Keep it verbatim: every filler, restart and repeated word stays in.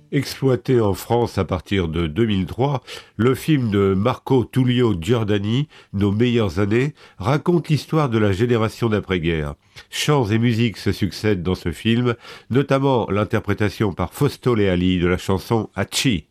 Exploité en France à partir de deux mille trois, le film de Marco Tullio Giordani, Nos meilleures années, raconte l'histoire de la génération d'après-guerre. Chants et musiques se succèdent dans ce film, notamment l'interprétation par Fausto Leali de la chanson Hachi.